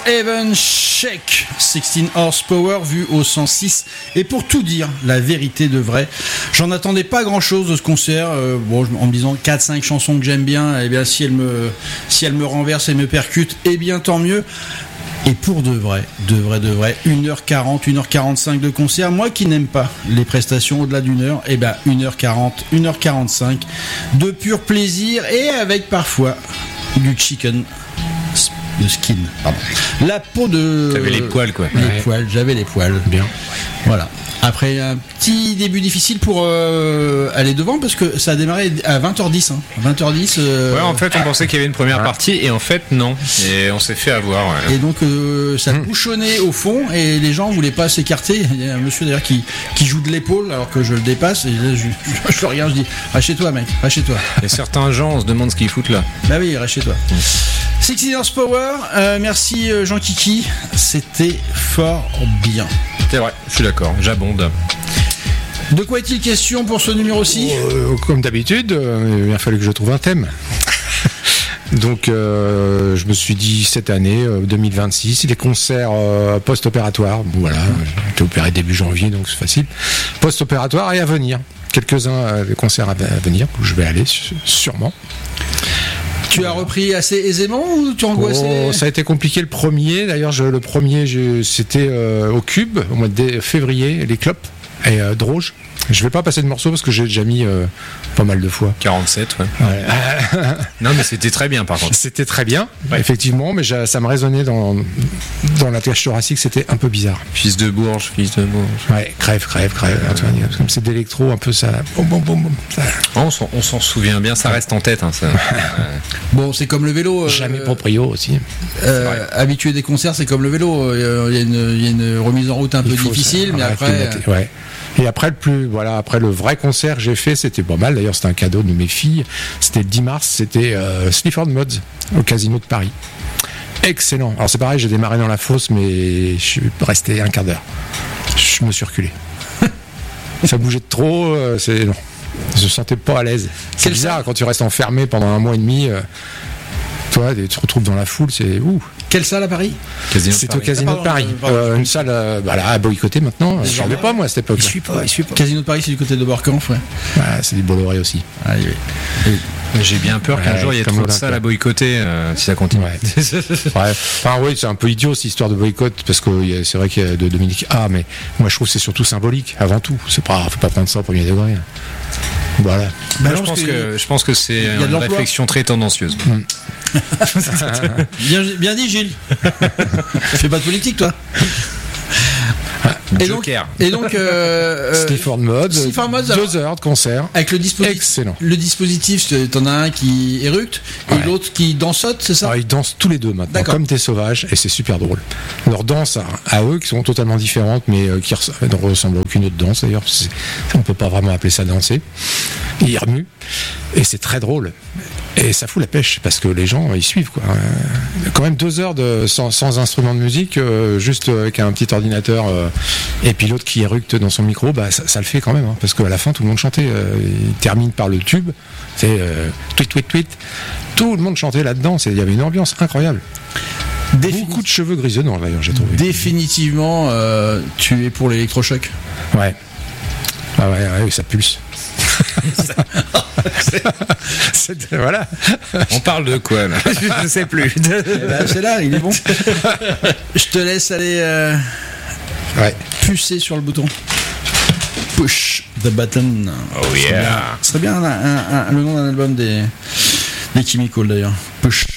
Heaven Shake 16 horsepower vu au 106. Et pour tout dire, la vérité de vrai, j'en attendais pas grand chose de ce concert. En me disant 4-5 chansons que j'aime bien, et bien si elle me renverse et me percute, et bien tant mieux. Et pour de vrai, 1h40, 1h45 de concert, moi qui n'aime pas les prestations au-delà d'une heure, et ben 1h40, 1h45 de pur plaisir et avec parfois du chicken de skin, pardon. La peau de... T'avais les poils quoi. J'avais les poils. Bien. Voilà. Après un petit début difficile pour aller devant parce que ça a démarré à 20h10. 20h10. Ouais, en fait, on pensait qu'il y avait une première partie et en fait, non. Et on s'est fait avoir. Ouais. Et donc, ça bouchonnait au fond et les gens voulaient pas s'écarter. Il y a un monsieur d'ailleurs qui joue de l'épaule alors que je le dépasse. Et là, je le regarde, je dis reste chez toi, mec, reste chez toi. Et certains gens, on se demande ce qu'ils foutent là. Bah oui, reste chez toi. 16 horsepower, merci Jean Kiki, c'était fort bien. C'est vrai, je suis d'accord, j'abonde. De quoi est-il question pour ce numéro-ci ? Comme d'habitude, il a fallu que je trouve un thème. Donc je me suis dit cette année, 2026, des concerts post-opératoires. Bon, voilà, j'ai été opéré début janvier, donc c'est facile. Post-opératoires et à venir. Quelques-uns des concerts à venir, où je vais aller sûrement. Tu as repris assez aisément ou tu angoissais ? Ça a été compliqué le premier. D'ailleurs, le premier, c'était au Cube, au mois de février, les clopes et Droge. Je vais pas passer de morceaux parce que j'ai déjà mis pas mal de fois. 47, ouais. Non, mais c'était très bien par contre. C'était très bien, ouais. Effectivement, mais ça me résonnait dans la cage thoracique, c'était un peu bizarre. Fils de Bourges. Ouais, crève, Antoine. Comme c'est d'électro, un peu ça. Boum. Ça... On s'en souvient bien, ça reste en tête. Hein, ça. Bon, c'est comme le vélo. Jamais proprio aussi. Habitué des concerts, c'est comme le vélo. Il y a une remise en route un peu difficile, mais après. Ouais. Et après le vrai concert que j'ai fait, c'était pas mal. D'ailleurs, c'était un cadeau de mes filles. C'était le 10 mars, c'était Sleaford Mods au Casino de Paris. Excellent. Alors c'est pareil, j'ai démarré dans la fosse, mais je suis resté un quart d'heure. Je me suis reculé. Ça bougeait de trop. Je me sentais pas à l'aise. C'est bizarre quand tu restes enfermé pendant un mois et demi. Tu te retrouves dans la foule, c'est ouh. Quelle salle à Paris ? C'est au Casino de Paris. Une salle là, à boycotter maintenant. Je ne savais pas moi à cette époque. Il suit pas. Casino de Paris, c'est du côté de Bordeaux, ouais. C'est du Bolloré aussi. Ah, oui. J'ai bien peur qu'un jour il y ait trop de salles à boycotter si ça continue. Ouais. Enfin oui, c'est un peu idiot cette histoire de boycott parce que c'est vrai qu'il y a de Dominique mais moi je trouve que c'est surtout symbolique avant tout. Faut pas prendre ça au premier degré. Voilà. Je pense que c'est une réflexion très tendancieuse. Bien dit, Gilles. Fais pas de politique, toi. Et donc Sleaford Mods, 2 heures de concert avec le dispositif. Excellent. Le dispositif, t'en as un qui éructe et l'autre qui dansote, c'est ça ? Alors, ils dansent tous les deux maintenant, comme des sauvages, et c'est super drôle. Leur danse à eux, qui sont totalement différentes, mais qui ne ressemblent à aucune autre danse d'ailleurs. On peut pas vraiment appeler ça danser. Ils remuent et c'est très drôle. Et ça fout la pêche parce que les gens ils suivent quoi. Quand même 2 heures sans instrument de musique, juste avec un petit ordinateur et puis l'autre qui éructe dans son micro, ça le fait quand même parce qu'à la fin tout le monde chantait. Il termine par le tube, c'est tweet. Tout le monde chantait là-dedans. Il y avait une ambiance incroyable. Beaucoup de cheveux grisonnants d'ailleurs j'ai trouvé. Définitivement, tu es pour l'électrochoc. Ouais. Ouais, ça pulse. Voilà. On parle de quoi là ? Je ne sais plus. C'est là, il est bon. Je te laisse aller pucer sur le bouton. Push the button. Oh yeah. Ce serait bien le nom d'un album des Chemical d'ailleurs. Push